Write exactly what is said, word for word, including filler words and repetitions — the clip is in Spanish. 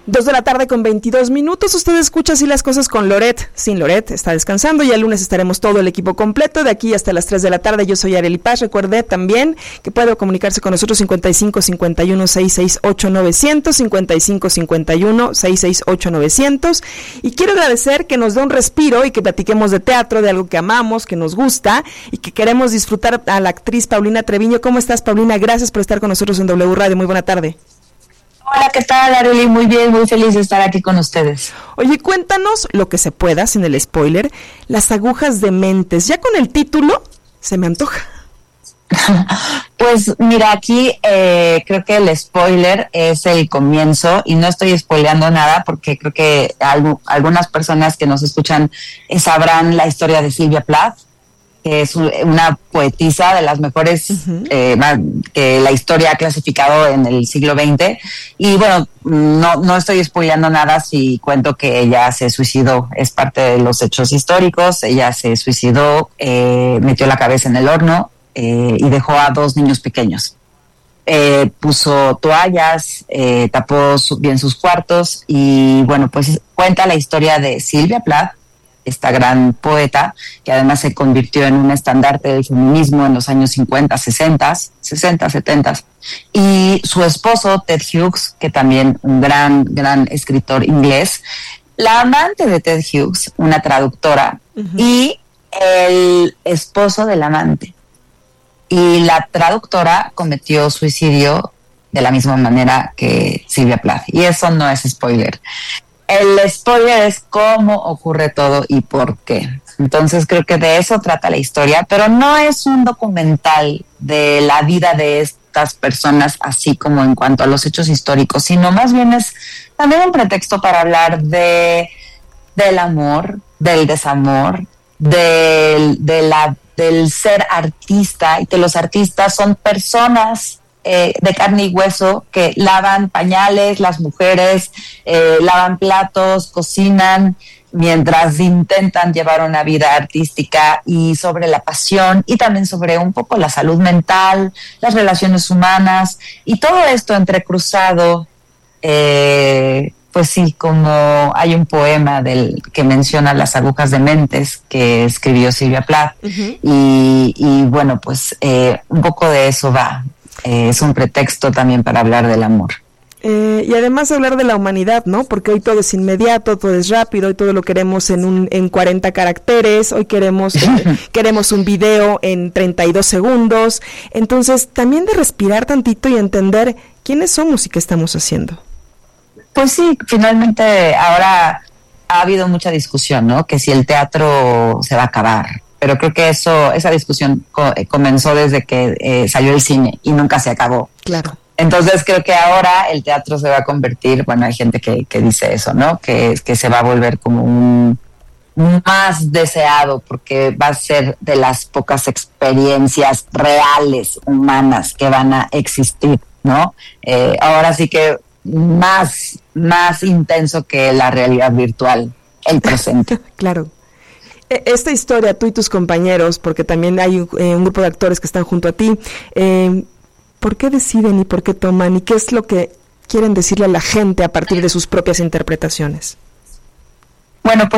Dos de la tarde con veintidós minutos, usted escucha así las cosas con Loret. Sin Loret, está descansando y el lunes estaremos todo el equipo completo de aquí hasta las tres de la tarde. Yo soy Arely Paz. Recuerde también que puede comunicarse con nosotros cincuenta y cinco cincuenta y uno sesenta y seis ocho novecientos, cincuenta y cinco cincuenta y uno sesenta y seis ocho novecientos. Y quiero agradecer que nos dé un respiro y que platiquemos de teatro, de algo que amamos, que nos gusta y que queremos disfrutar a la actriz Paulina Treviño. ¿Cómo estás, Paulina? Gracias por estar con nosotros en W Radio. Muy buena tarde. Hola, ¿qué tal, Arely? Muy bien, muy feliz de estar aquí con ustedes. Oye, cuéntanos lo que se pueda, sin el spoiler, Las agujas de mentes. Ya con el título se me antoja. Pues mira, aquí eh, creo que el spoiler es el comienzo y no estoy spoileando nada porque creo que algo, algunas personas que nos escuchan eh, sabrán la historia de Silvia Plath, que es una poetisa de las mejores uh-huh. eh, que la historia ha clasificado en el siglo veinte. Y bueno, no, no estoy spoileando nada si cuento que ella se suicidó. Es parte de los hechos históricos. Ella se suicidó, eh, metió la cabeza en el horno eh, y dejó a dos niños pequeños. Eh, puso toallas, eh, tapó su, bien sus cuartos y bueno, pues cuenta la historia de Silvia Plath, esta gran poeta, que además se convirtió en un estandarte del feminismo en los años cincuenta, sesenta, sesenta, setenta, y su esposo, Ted Hughes, que también un gran, gran escritor inglés, la amante de Ted Hughes, una traductora, uh-huh. y el esposo del amante. Y la traductora cometió suicidio de la misma manera que Silvia Plath, y eso no es spoiler. El spoiler es cómo ocurre todo y por qué. Entonces creo que de eso trata la historia, pero no es un documental de la vida de estas personas así como en cuanto a los hechos históricos, sino más bien es también un pretexto para hablar de del amor, del desamor, del, de la, del ser artista, y que los artistas son personas Eh, de carne y hueso que lavan pañales, las mujeres eh, lavan platos, cocinan, mientras intentan llevar una vida artística, y sobre la pasión y también sobre un poco la salud mental, las relaciones humanas y todo esto entrecruzado. Eh, pues sí, como hay un poema del que menciona las agujas de mentes que escribió Silvia Plath, uh-huh. y, y bueno, pues eh, un poco de eso va. Eh, es un pretexto también para hablar del amor. Eh, y además hablar de la humanidad, ¿no? Porque hoy todo es inmediato, todo es rápido, hoy todo lo queremos en un en cuarenta caracteres, hoy queremos eh, queremos un video en treinta y dos segundos. Entonces, también de respirar tantito y entender quiénes somos y qué estamos haciendo. Pues sí, finalmente ahora ha habido mucha discusión, ¿no? Que si el teatro se va a acabar. Pero creo que eso, esa discusión co- comenzó desde que eh, salió el cine y nunca se acabó. Claro. Entonces creo que ahora el teatro se va a convertir, bueno, hay gente que, que dice eso, ¿no? Que, que se va a volver como un más deseado, porque va a ser de las pocas experiencias reales, humanas, que van a existir, ¿no? Eh, ahora sí que más, más intenso que la realidad virtual, el presente. Claro. Esta historia, tú y tus compañeros, porque también hay un, eh, un grupo de actores que están junto a ti, eh, ¿por qué deciden y por qué toman y qué es lo que quieren decirle a la gente a partir de sus propias interpretaciones? Bueno, pues